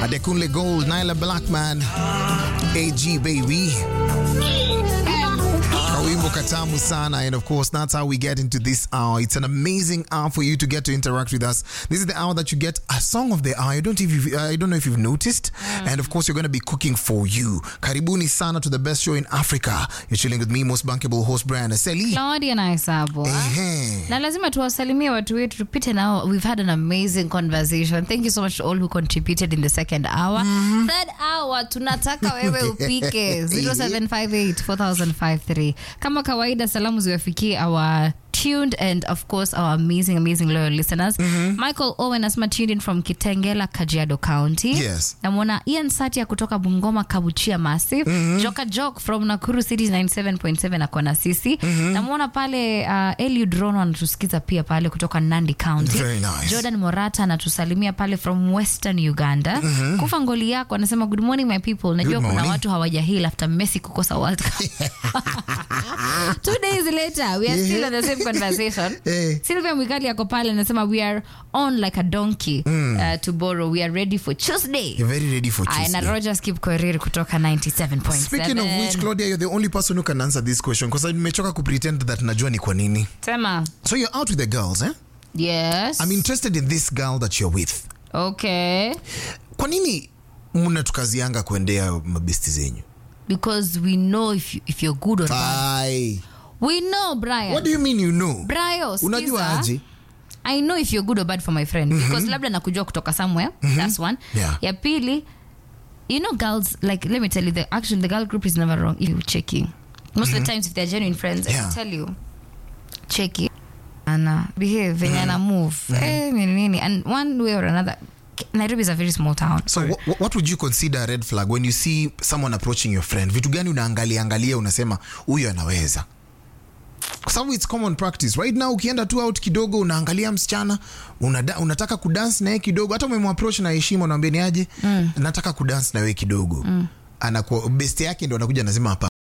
Adekunle Gold, Nyla Blackman, AG baby. Wimbo katamu sana, and of course that's how we get into this hour. It's an amazing hour for you to get to interact with us. This is the hour that you get a song of the hour. I don't know if you've noticed. And of course you're going to be cooking for you. Karibuni sana to the best show in Africa. You're chilling with me, most bankable host Brian Aseli. Claudia na Isabo. Na lazima tuwasalimie watu wetu tupite nao. We've had an amazing conversation. Thank you so much to all who contributed in the second hour. Third hour tunataka wewe upike 0758-4053. Kama kawaida salamu ziwafikie our tuned and of course our amazing loyal listeners. Michael Owen asma tuned in from Kitengela, Kajiado County. Yes. Namwona Ian Satia kutoka Bungoma, Kabuchia Massive. Joka Jok from Nakuru City 97.7 akona sisi. Namwona pale Eliud Rono anatusikiza pia pale kutoka Nandi County. Very nice. Jordan Morata anatusalimia pale from Western Uganda. Kufa ngoli yako anasema good morning my people. Najua kuna watu hawajahil after Messi kukosa World Cup. 2 days later we are still on the same conversation. Sylvia Mwikali yako pale anasema we are on like a donkey to borrow. We are ready for Tuesday. You're very ready for Tuesday. Na Rogers Kip Korir kutoka 97.7. Speaking of which, Claudia, you're the only person who can answer this question because nimechoka kupretend that najua ni kwa nini. Sema. So you're out with the girls, eh? Yes. I'm interested in this girl that you're with. Okay. Kwa nini mnatukazianga kuendea mabesti zenyu? Because we know if you're good or bad. We know, Brian. What do you mean you know? Brian, unajua aje? I know if you're good or bad for my friend because labda nakujua kutoka somewhere. That's one. Yeah. Ya pili, you know girls, like let me tell you, the girl group is never wrong if you're checking. Most of the times if they're genuine friends, I can tell you, check it. And behave, and move. And one way or another, Nairobi is a very small town. So what would you consider a red flag when you see someone approaching your friend? Vitu gani unaangalia unasema huyu anaweza? Kwa sababu it's common practice. Right now ukienda tu out kidogo unaangalia msichana, unataka kudance na yeye kidogo, hata umemapproach na heshima unaambia ni aje? Nataka kudance na wewe kidogo. Anakuwa best yake ndio anakuja anasema hapa.